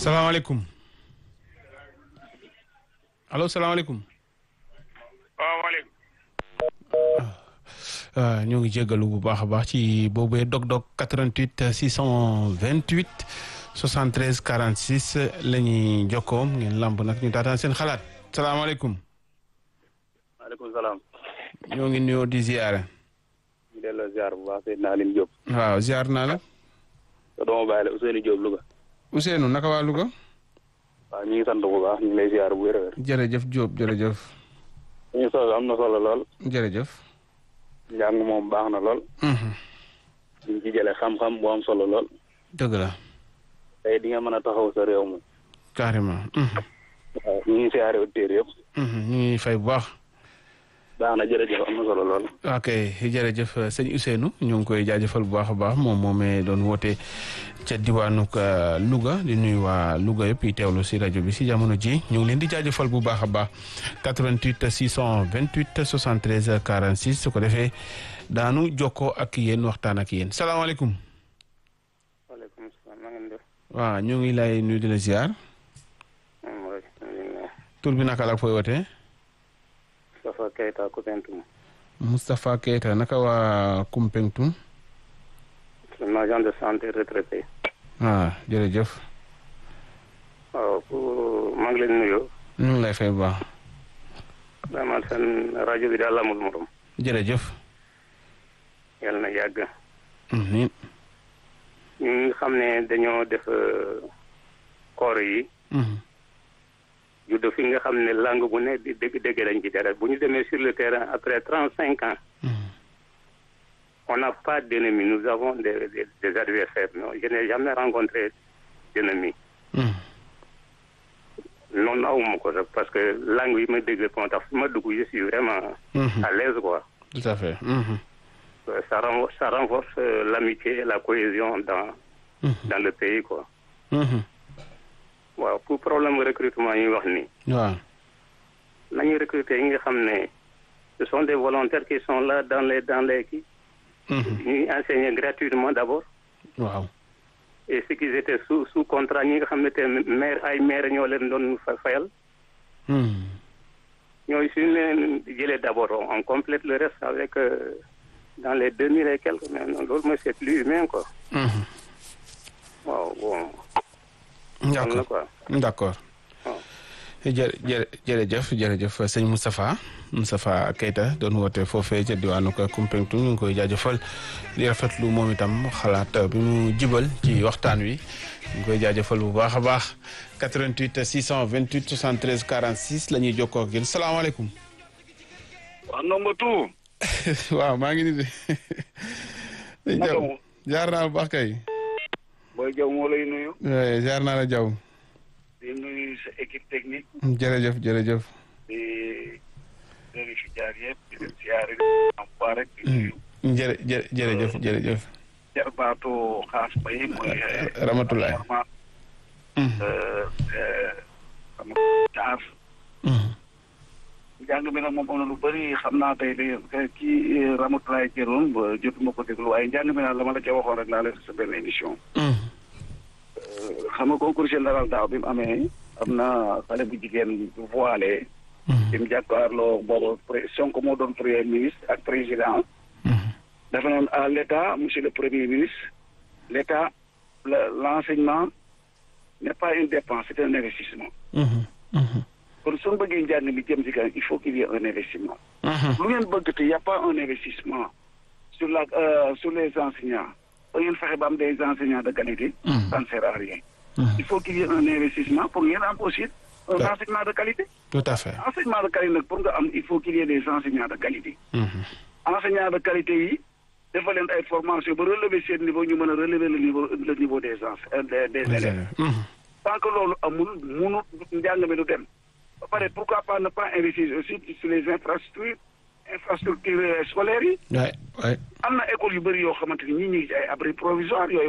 salaamaaleykum allo salaamaaleykum. waaw maaleykum. ñoo ngi jégalu bu baax a baax ci boobee dog-dog 88 628 73 46 la ñuy jokkoo ngeen lamb nag ñu taataan seen xalaat salaamaaleykum. maaleykum salaam. ñoo ngi nuyoo di ziare. ñu delloo ziar bu baax Seydina Aline Diop. waaw ziar naa la. te doo ma bàyyi la Ousseynou Diop Louga. Ousseynou naka waa Louga. waaw ñu ngi sant bu baax ñu ngi lay ziar bu wér-wér. jërëjëf Diop jërëjëf. ñu solo am na solo lool. jërëjëf. njàng moom baax na lool. ñu ci jëlee xam-xam bu am solo lool. dëgg la. tey di nga mën a taxaw sa réew mi. carrément. waaw ñu ngi siyaare auditeurs yëpp. ñu ngi fay bu baax. baax na jërëjëf am na solo lool. ok jërëjëf sëñ Ousseynou ñu ngi koy jaajëfal bu baax a baax moom moomee doon woote ca diwaanu Louga di nuyu waa Louga yëpp yi teewlu si rajo bi si jamono ji ñu ngi leen di jaajëfal bu baax a baax 88 628 73 46 su ko defee daanu jokkoo ak yéen waxtaan ak yéen salaamaaleykum. waaleykum salaam na ngeen def. waaw ñu ngi lay nuyu di la ziar. tur bi naka la fooy wootee. Moustapha Keita Koumpentoum. Moustapha Keita naka waa Koumpentoum. c'est un agent de santé retraité. jërëjëf. waaw maa ngi leen nuyu. ñu ngi lay fay bu baax. vraiment seen rajo bi daal amul morom. jërëjëf. yàlla na yàgg. ñu ngi xam ne dañoo def koor yi. judd fi nga xam ne langue bu ne di dégg lañ ci dara bu ñu demee sur le terrain après 35 ans. On n'a pas d'ennemis, nous avons des adversaires. Non, je n'ai jamais rencontré d'ennemis. Non, non, parce que langue yi ma dégg moo tax fi ma dugg je suis vraiment à l'aise quoi. Tout à fait. Ça renforce l'amitié et la cohésion dans le pays quoi. waaw pour problème recrutement yi wax ni waaw. nañu recruter yi nga xam ne ce sont des volontaires qui sont là dans les kii. ñuy enseigner gratuitement d'abord. waaw. et ceux qui étaient sous contrat ñi nga xam ne te maire ñoo leen doon fayal. ñooy suñu leen jëlee d'abord on complète le reste avec dans les 2000 et quelques mais non loolu mooy c'est plus humain quoi. waaw bon. d'accord jërëjëf sëñ Moustapha Keita doon woote foofee ca diwaanu Koumpentoum ñu ngi koy jaajëfal di rafetlu moom itam xalaat bi mu jibal ci waxtaan wi ñu ngi koy jaajëfal bu baax a baax 88 628 73 46 la ñuy jokkoo ak yéen salaamaaleykum. waaw nomba tout. waaw maa ngi nii de. jaar naa bu baax kay. Boy Diaw moo lay nuyu. jaar naa la Diaw. di nuyu sa équipe technique. jërëjëf. di nuyu fi jaar yëpp di leen siyaare am ba rek. jërëjëf. jarbaatu xaas bay mooy. Ramatulaay. Caas. njàng mi nag moom am na lu bëri xam naa tey de kii Ramatulaay jëloon ba jotuma ko déglu waaye njàng mi nag la ma la ca waxoon rek laa leen sa benn émission. xam nga concours général daaw bi mu amee am na xale bu jigéen voilé. bi mu jàkkaarloo boobu Sonko moo doon premier ministre ak président. dafa noonu à l'État monsieur le premier ministre l'État l'enseignement n'est pas une dépense c'est un investissement. kon suñu bëggee njàng mi jëm ci kanam il faut qu'il y ait un investissement. lu ngeen bëgg te y a pas un investissement sur les enseignants. ba ngeen fexe ba am des enseignants de qualité. ça ne sert à rien. il faut qu'il y ait un investissement pour ngeen am aussi un enseignement de qualité. tout à fait enseignement de qualité nag pour nga am il faut qu'il y ait des enseignants de qualité. enseignants de qualité yi dafa leen ay formation ba relever seen niveau ñu mën a relever le niveau des élèves. tant que loolu amul munu njàng mi du dem. ba pare pourquoi pas ne pas investir aussi sur les infrastructures scolaires yi. waay. am na école yu bëri yoo xamante ni ñi ngi ci ay abri provisoire yooyu